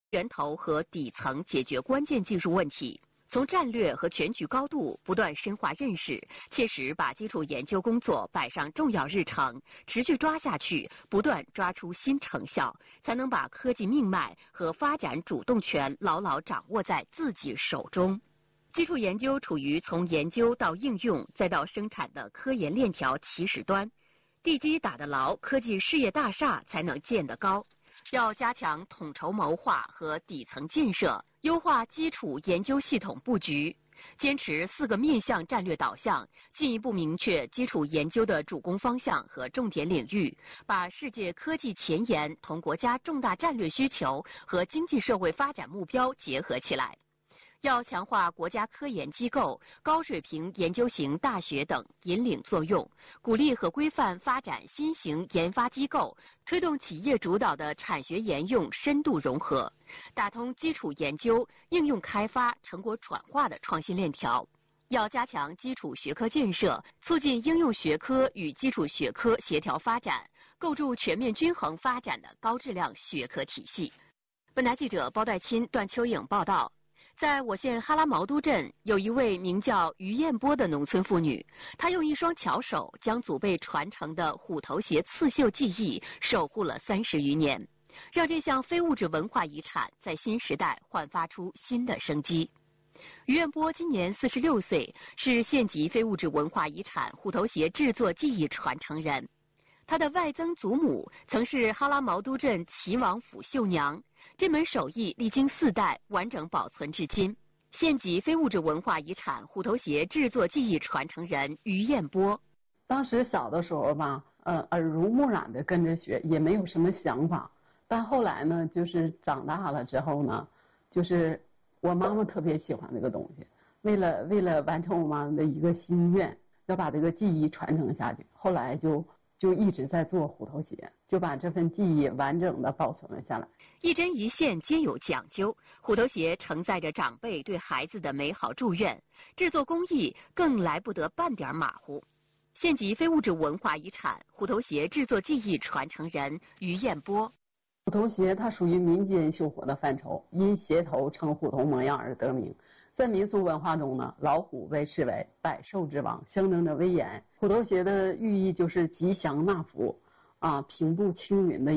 源头和底层解决关键技术问题。从战略和全局高度不断深化认识，切实把基础研究工作摆上重要日程，持续抓下去，不断抓出新成效，才能把科技命脉和发展主动权牢牢掌握在自己手中。基础研究处于从研究到应用再到生产的科研链条起始端，地基打得牢，科技事业大厦才能建得高。要加强统筹谋划和底层建设，优化基础研究系统布局，坚持4个面向战略导向，进一步明确基础研究的主攻方向和重点领域，把世界科技前沿同国家重大战略需求和经济社会发展目标结合起来。要强化国家科研机构、高水平研究型大学等引领作用，鼓励和规范发展新型研发机构，推动企业主导的产学研用深度融合，打通基础研究、应用开发、成果转化的创新链条。要加强基础学科建设，促进应用学科与基础学科协调发展，构筑全面均衡发展的高质量学科体系。本台记者包代钦、段秋颖报道。在我县哈拉毛都镇，有一位名叫于艳波的农村妇女，她用一双巧手将祖辈传承的虎头鞋刺绣技艺守护了30余年，让这项非物质文化遗产在新时代焕发出新的生机。于艳波今年46岁，是县级非物质文化遗产虎头鞋制作技艺传承人。他的外曾祖母曾是哈拉毛都镇齐王府绣娘，这门手艺历经4代完整保存至今。县级非物质文化遗产虎头鞋制作技艺传承人于艳波。 当时小的时候吧，耳濡目染的跟着学，也没有什么想法。但后来呢，就是长大了之后呢，就是我妈妈特别喜欢这个东西，为了完成我妈妈的一个心愿，要把这个技艺传承下去。后来就一直在做虎头鞋，就把这份技艺完整的保存了下来。 一针一线皆有讲究，虎头鞋承载着长辈对孩子的美好祝愿，制作工艺更来不得半点马虎。县级非物质文化遗产虎头鞋制作技艺传承人于艳波。 虎头鞋它属于民间绣活的范畴，因鞋头呈虎头模样而得名。在民俗文化中呢，老虎被视为百兽之王，象征着威严。虎头鞋的寓意就是吉祥纳福，平步青云的